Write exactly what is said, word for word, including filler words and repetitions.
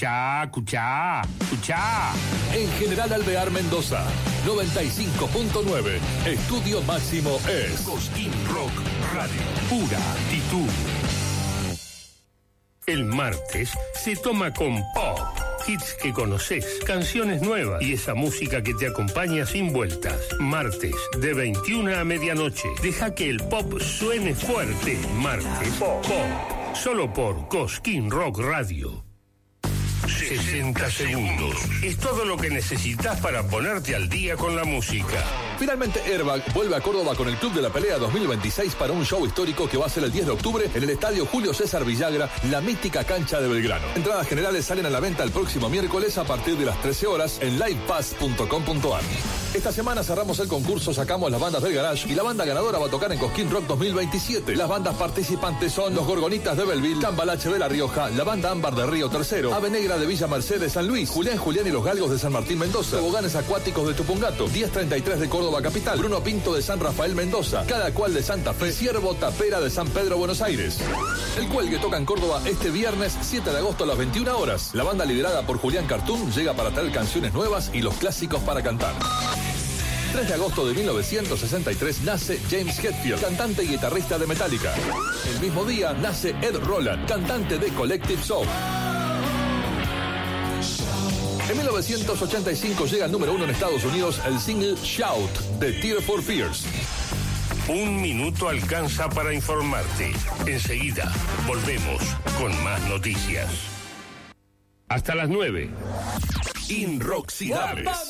Escuchá, escuchá, escuchá. En General Alvear, Mendoza, noventa y cinco punto nueve. Estudio máximo es Cosquín Rock Radio. Pura actitud. El martes se toma con pop. Hits que conoces, canciones nuevas y esa música que te acompaña sin vueltas. Martes, de veintiuna a medianoche. Deja que el pop suene fuerte. Martes, pop. pop. Solo por Cosquín Rock Radio. sesenta segundos. Es todo lo que necesitas para ponerte al día con la música. Finalmente, Airbag vuelve a Córdoba con el Club de la Pelea dos mil veintiséis para un show histórico que va a ser el diez de octubre en el Estadio Julio César Villagra, la mítica cancha de Belgrano. Entradas generales salen a la venta el próximo miércoles a partir de las trece horas en livepass punto com punto ar. Esta semana cerramos el concurso, sacamos las bandas del garage y la banda ganadora va a tocar en Cosquín Rock dos mil veintisiete. Las bandas participantes son Los Gorgonitas de Belville, Cambalache de La Rioja, la banda Ámbar de Río Tercero, Ave Negra de Villa Mercedes San Luis, Julián Julián y los Galgos de San Martín Mendoza, Toboganes Acuáticos de Tupungato, diez treinta y tres de Córdoba Capital, Bruno Pinto de San Rafael Mendoza, Cada Cual de Santa Fe, Ciervo Tapera de San Pedro Buenos Aires. El Cuelgue toca en Córdoba este viernes siete de agosto a las veintiuna horas. La banda liderada por Julián Cartoon llega para traer canciones nuevas y los clásicos para cantar. tres de agosto de mil novecientos sesenta y tres nace James Hetfield, cantante y guitarrista de Metallica. El mismo día nace Ed Roland, cantante de Collective Soul. En mil novecientos ochenta y cinco llega al número uno en Estados Unidos el single Shout de Tears for Fears. Un minuto alcanza para informarte. Enseguida volvemos con más noticias. Hasta las nueve. Inroxidades.